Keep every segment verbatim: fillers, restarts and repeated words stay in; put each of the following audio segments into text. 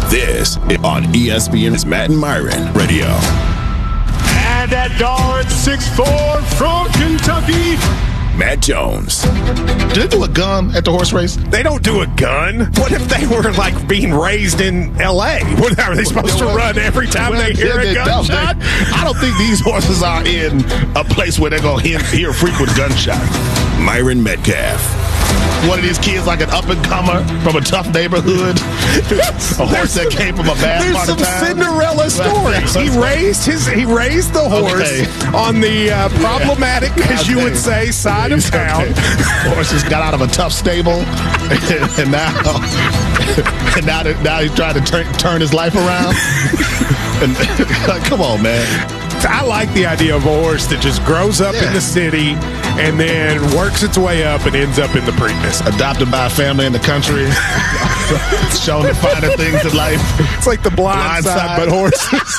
This is on E S P N's Matt and Myron Radio. And at Dart six four from Kentucky, Matt Jones. Do they do a gun at the horse race? They don't do a gun. What if they were like being raised in L A? What are they supposed to run every time well, they hear they, a they gunshot? They, I don't think these horses are in a place where they're going to hear, hear frequent gunshots. Myron Metcalf. One of these kids like an up-and-comer from a tough neighborhood. A horse that came from a bad There's part some of town. Cinderella stories. He raised his he raised the horse Okay. on the uh, problematic, as you would say, side of town. Okay. Horse just got out of a tough stable, and now and now, that, now he's trying to turn turn his life around. And, like, come on, man. I like the idea of a horse that just grows up Yeah. in the city and then works its way up and ends up in the Preakness. Adopted by a family in the country, shown the finer things in life. It's like the blind, Blind side, side. but horses.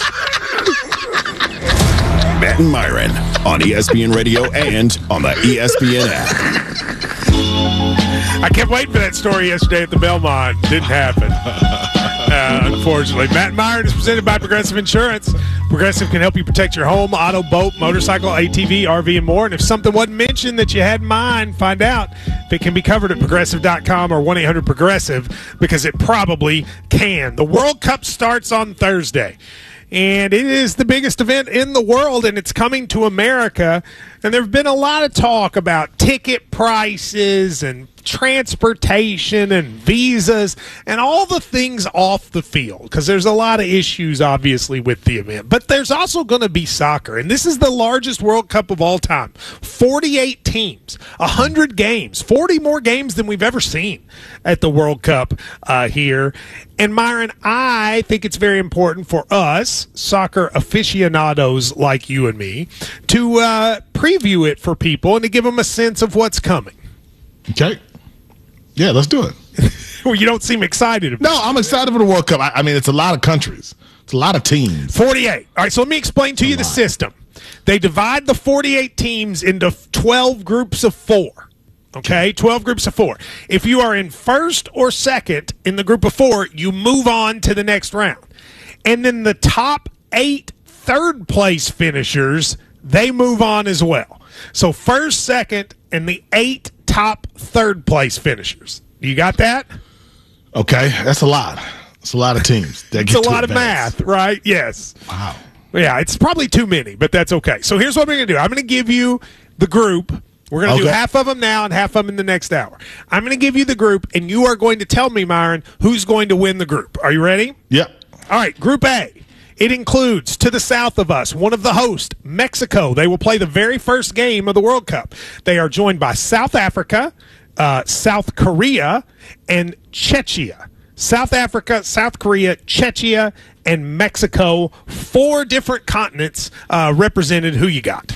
Matt and Myron on E S P N Radio and on the E S P N app. I kept waiting for that story yesterday at the Belmont. Didn't happen. Uh, unfortunately. Matt and Myron is presented by Progressive Insurance. Progressive can help you protect your home, auto, boat, motorcycle, A T V, R V, and more. And if something wasn't mentioned that you had in mind, find out if it can be covered at progressive dot com or one eight hundred progressive, because it probably can. The World Cup starts on Thursday. And it is the biggest event in the world, and it's coming to America. And there have been a lot of talk about ticket prices and transportation and visas and all the things off the field, because there's a lot of issues, obviously, with the event. But there's also going to be soccer, and this is the largest World Cup of all time. forty-eight teams, one hundred games, forty more games than we've ever seen at the World Cup uh, here. And, Myron, I think it's very important for us, soccer aficionados like you and me, to uh, preview it for people and to give them a sense of what's coming. Okay. Yeah, let's do it. Well, you don't seem excited about No, I'm excited for the World Cup. I, I mean, it's a lot of countries. It's a lot of teams. forty-eight. All right, so let me explain to you the system. They divide the forty-eight teams into twelve groups of four. Okay, twelve groups of four. If you are in first or second in the group of four, you move on to the next round. And then the top eight third place finishers, they move on as well. So first, second, and the eight top third place finishers. You got that? Okay, that's a lot. It's a lot of teams. That It's get a to lot of advance. math, right? Yes. Wow. Yeah, it's probably too many, but that's okay. So here's what we're going to do. I'm going to give you the group. We're going to do Okay. half of them now and half of them in the next hour. I'm going to give you the group, and you are going to tell me, Myron, who's going to win the group. Are you ready? Yep. All right, Group A. It includes, to the south of us, one of the hosts, Mexico. They will play the very first game of the World Cup. They are joined by South Africa, uh, South Korea, and Czechia. South Africa, South Korea, Czechia, and Mexico. Four different continents uh, represented. Who you got?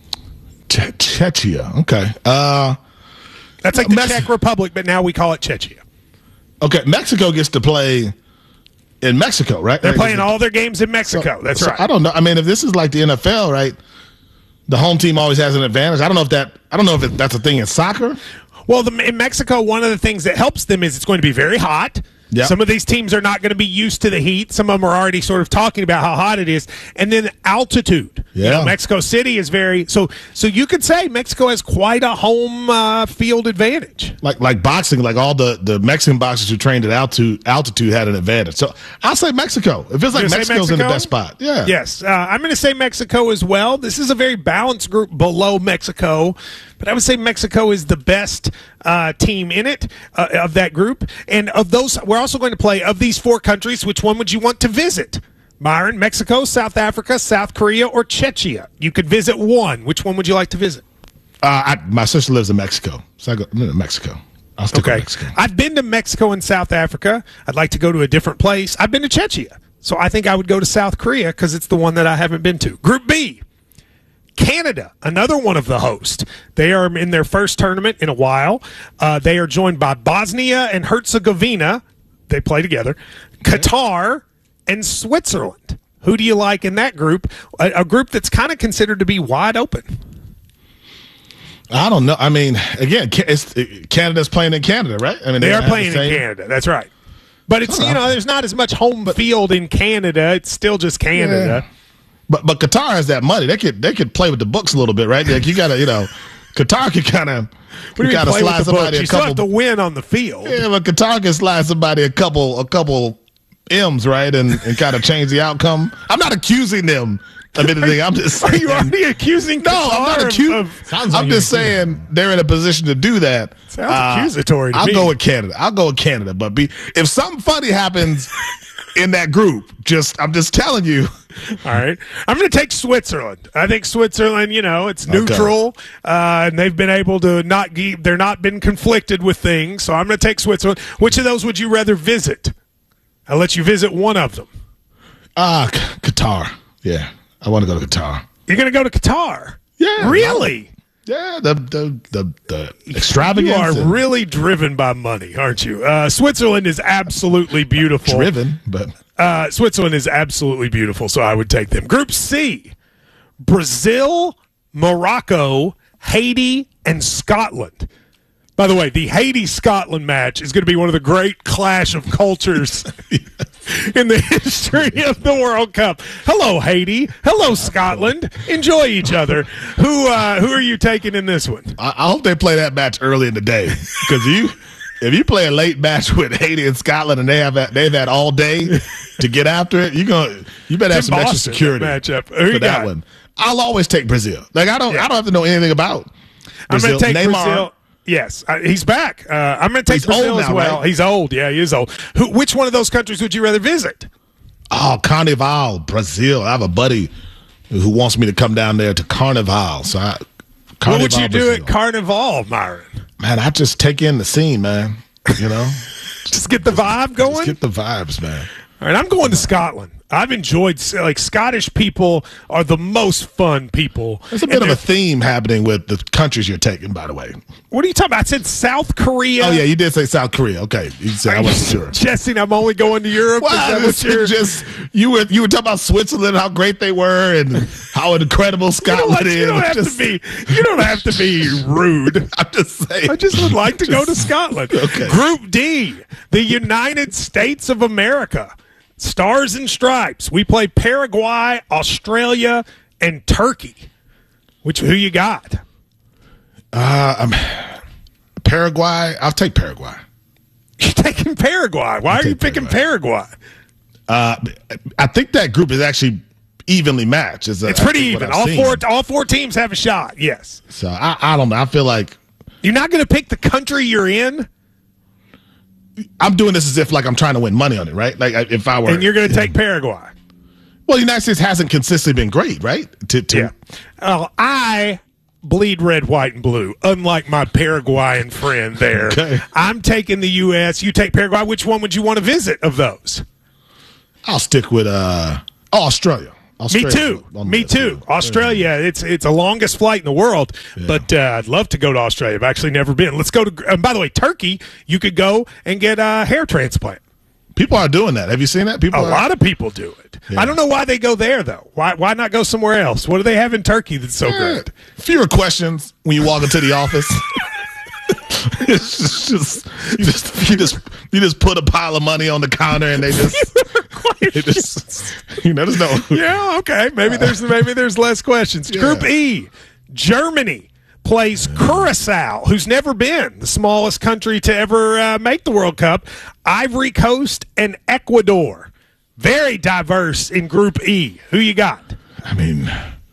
Che- Czechia. Okay. Uh, That's like the Mex- Czech Republic, but now we call it Czechia. okay. Mexico gets to play in Mexico, right? They're Right, playing is it- all their games in Mexico. That's so right. I don't know. I mean, if this is like the N F L, right? The home team always has an advantage. I don't know if that. I don't know if it, that's a thing in soccer. Well, the, in Mexico, one of the things that helps them is it's going to be very hot. Yep. Some of these teams are not going to be used to the heat. Some of them are already sort of talking about how hot it is. And then altitude. You Yeah. know, Mexico City is very so. So you could say Mexico has quite a home uh, field advantage. Like like boxing, like all the, the Mexican boxers who trained at altitude altitude had an advantage. So I'll say Mexico. It feels like You're gonna say Mexico's in the Mexico? best spot. Yeah. Yes, uh, I'm going to say Mexico as well. This is a very balanced group below Mexico, but I would say Mexico is the best uh, team in it uh, of that group. And of those, we're also going to play of these four countries. Which one would you want to visit? Myron, Mexico, South Africa, South Korea, or Czechia? You could visit one. Which one would you like to visit? Uh, I, my sister lives in Mexico, so I go no, no, Mexico. I'll stick Okay. with Mexico. I've been to Mexico and South Africa. I'd like to go to a different place. I've been to Czechia. So I think I would go to South Korea because it's the one that I haven't been to. Group B, Canada, another one of the hosts. They are in their first tournament in a while. Uh, they are joined by Bosnia and Herzegovina. They play together. Qatar and Switzerland. Who do you like in that group? A, a group that's kind of considered to be wide open. I don't know. I mean, again, Ca- it's, Canada's playing in Canada, right? I mean, They are have the playing in same- Canada. That's right. But it's, you know, there's not as much home field in Canada. It's still just Canada. Yeah. But but Qatar has that money. They could they could play with the books a little bit, right? Like you got to, you know, Qatar could kind of you kind of slide somebody you a still couple. have to win on the field. Yeah, but Qatar can slide somebody a couple a couple M's, right, and, and kind of change the outcome. I'm not accusing them of anything. I'm just saying, are you already accusing? No, I'm not accusing. Of, I'm just saying they're in a position to do that. Sounds uh, accusatory to I'll me. go with Canada. I'll go with Canada. But be if something funny happens in that group, just I'm just telling you. All right. I'm going to take Switzerland. I think Switzerland, you know, it's neutral, okay. uh, and they've been able to not – they're not been conflicted with things, so I'm going to take Switzerland. Which of those would you rather visit? I'll let you visit one of them. Ah, uh, Qatar. Yeah, I want to go to Qatar. You're going to go to Qatar? Yeah. Really? Yeah, the the the, the extravagance. You are and, really driven by money, aren't you? Uh, Switzerland is absolutely beautiful. Driven, but uh, Switzerland is absolutely beautiful, so I would take them. Group C: Brazil, Morocco, Haiti, and Scotland. By the way, the Haiti-Scotland match is going to be one of the great clash of cultures in the history of the World Cup. Hello, Haiti. Hello, Scotland. Enjoy each other. Who uh, who are you taking in this one? I, I hope they play that match early in the day, because you, if you play a late match with Haiti and Scotland, and they have that, they've had all day to get after it, you going you better have some Boston, extra security matchup. Who for that got? one. I'll always take Brazil. Like I don't, yeah. I don't have to know anything about Brazil. I'm going to take Neymar, Brazil. Yes, uh, he's back. Uh, I'm going to take he's Brazil now, as well. Right? He's old. Yeah, he is old. Who, which one of those countries would you rather visit? Oh, Carnival, Brazil. I have a buddy who wants me to come down there to Carnival. So, I, Carnival, what would you do Brazil. at Carnival, Myron? Man, I just take in the scene, man. You know, just get the vibe going. Just get the vibes, man. All right, I'm going to Scotland. I've enjoyed, like, Scottish people are the most fun people. There's a bit of a theme happening with the countries you're taking, by the way. What are you talking about? I said South Korea. Oh, yeah, you did say South Korea. Okay. You said I wasn't sure. Suggesting I'm only going to Europe? Well, Is that what you're... just, you were you were talking about Switzerland, how great they were, and how incredible Scotland you know what? You is. don't, have just... to be, you don't have to be rude. I'm just saying. I just would like to just... go to Scotland. Okay. Group D, the United States of America. Stars and Stripes. We play Paraguay, Australia, and Turkey. Which who you got? Uh, I'm, Paraguay. I'll take Paraguay. You're taking Paraguay. Why I'll are you picking Paraguay? Paraguay? Uh, I think that group is actually evenly matched. It's, a, it's pretty even. All seen. four all four teams have a shot. Yes. So I, I don't know. I feel like you're not going to pick the country you're in. I'm doing this as if like I'm trying to win money on it, right? Like if I were, and you're going to take Paraguay. Well, the United States hasn't consistently been great, right? To, to yeah. Uh, I bleed red, white, and blue. Unlike my Paraguayan friend there, okay. I'm taking the U S. You take Paraguay. Which one would you want to visit of those? I'll stick with uh, oh, Australia. Australia. Me too. Me too. Australia. It's it's the longest flight in the world, yeah. but uh, I'd love to go to Australia. I've actually never been. Let's go to. And by the way, Turkey. You could go and get a hair transplant. People are doing that. Have you seen that? People. A are, lot of people do it. Yeah. I don't know why they go there though. Why why not go somewhere else? What do they have in Turkey that's so yeah. great? Fewer questions when you walk into the office. It's just, just you just you just you just put a pile of money on the counter and they just, they just you know there's no yeah okay maybe there's maybe there's less questions. Yeah. Group E, Germany plays Curacao, who's never been, the smallest country to ever uh, make the World Cup. Ivory Coast and Ecuador, very diverse in Group E. Who you got? I mean,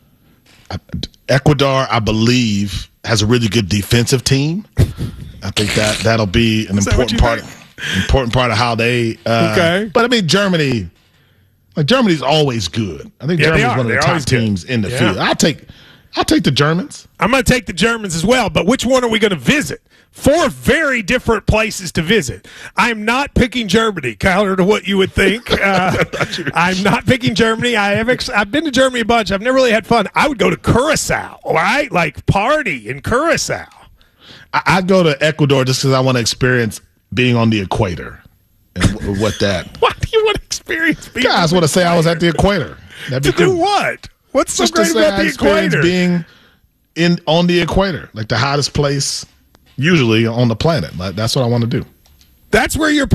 Ecuador, I believe, has a really good defensive team. I think that that'll be an important part. Think? Important part of how they. Uh, okay. But I mean, Germany. Like Germany's always good. I think yeah, Germany's one of the They're top teams good. in the yeah. field. I'll take. I'll take the Germans. I'm going to take the Germans as well. But which one are we going to visit? Four very different places to visit. I'm not picking Germany, counter to what you would think. Uh, I'm not picking Germany. I have ex- I've been to Germany a bunch. I've never really had fun. I would go to Curacao, right? Like party in Curacao. I'd go to Ecuador just because I want to experience being on the equator and w- what that. Why do you want to experience being? Guys want to say I was at the equator. That'd be to cool. do what? What's so just great about the equator? Being in on the equator, like the hottest place usually on the planet. Like, that's what I want to do. That's where you're picking.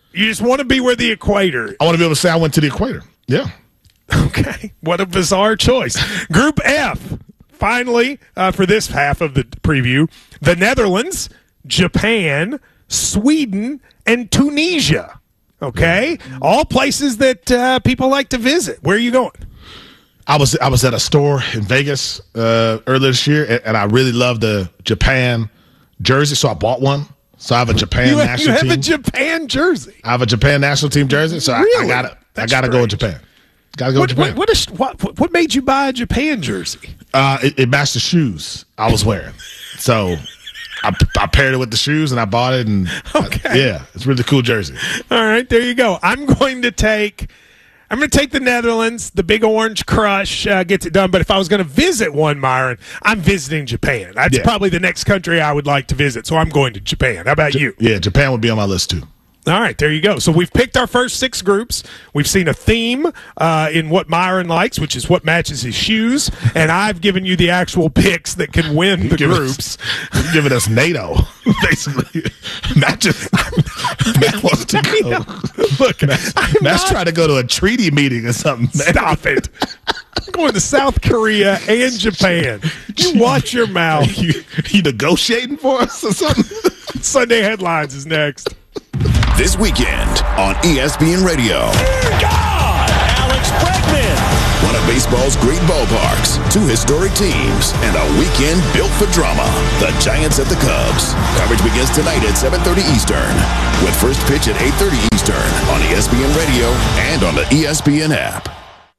You just want to be where the equator. I want to be able to say I went to the equator. Yeah. Okay. What a bizarre choice. Group F, finally, uh, for this half of the preview, the Netherlands, Japan, Sweden, and Tunisia. Okay? All places that uh, people like to visit. Where are you going? I was I was at a store in Vegas uh, earlier this year, and, and I really loved the Japan jersey, so I bought one. So I have a Japan you, national you have team. a Japan jersey. I have a Japan national team jersey, so really? I, I got to I got to strange. go with Japan. Got to go What, with Japan. what, what, is, what, what made you buy a Japan jersey? Uh, it, it matched the shoes I was wearing, so I, I paired it with the shoes and I bought it. And okay, I, yeah, it's a really cool jersey. All right, there you go. I'm going to take. I'm going to take the Netherlands. The Big Orange Crush uh, gets it done. But if I was going to visit one, Myron, I'm visiting Japan. That's yeah. probably the next country I would like to visit. So I'm going to Japan. How about J- you? Yeah, Japan would be on my list too. All right, there you go. So we've picked our first six groups. We've seen a theme uh, in what Myron likes, which is what matches his shoes. And I've given you the actual picks that can win the Give groups. Us, you're giving us NATO, basically. Matt just Matt wants to go. Look, Matt, Matt's trying to go to a treaty meeting or something. Man. Stop it. I'm going to South Korea and Japan. You watch your mouth. You, you negotiating for us or something? Sunday Headlines is next. This weekend on E S P N Radio. God! Alex Bregman! One of baseball's great ballparks, two historic teams, and a weekend built for drama. The Giants at the Cubs. Coverage begins tonight at seven thirty Eastern, with first pitch at eight thirty Eastern on E S P N Radio and on the E S P N app.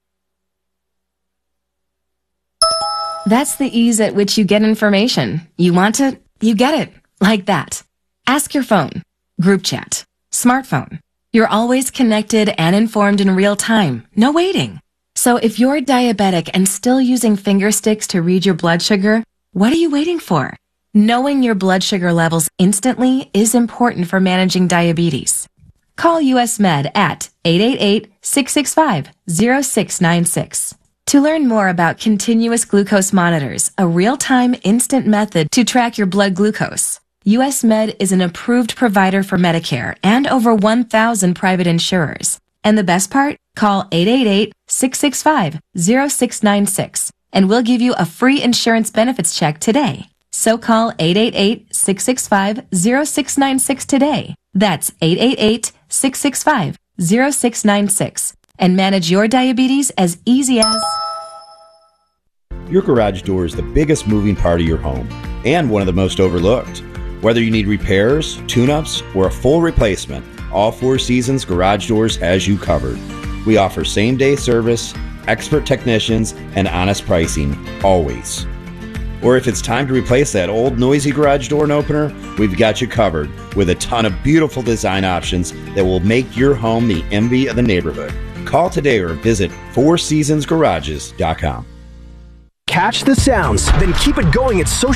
That's the ease at which you get information. You want it, you get it. Like that. Ask your phone. Group chat. Smartphone. You're always connected and informed in real time. No waiting. So if you're diabetic and still using finger sticks to read your blood sugar, what are you waiting for? Knowing your blood sugar levels instantly is important for managing diabetes. Call U S Med at eight eight eight, six six five, zero six nine six. To learn more about continuous glucose monitors, a real-time instant method to track your blood glucose, U S Med is an approved provider for Medicare and over one thousand private insurers. And the best part? Call eight eight eight, six six five, zero six nine six and we'll give you a free insurance benefits check today. So call eight eight eight, six six five, zero six nine six today. That's eight eight eight, six six five, zero six nine six and manage your diabetes as easy as... Your garage door is the biggest moving part of your home and one of the most overlooked. Whether you need repairs, tune-ups, or a full replacement, All Four Seasons Garage Doors has you covered. We offer same-day service, expert technicians, and honest pricing, always. Or if it's time to replace that old noisy garage door opener, we've got you covered with a ton of beautiful design options that will make your home the envy of the neighborhood. Call today or visit four seasons garages dot com. Catch the sounds, then keep it going at social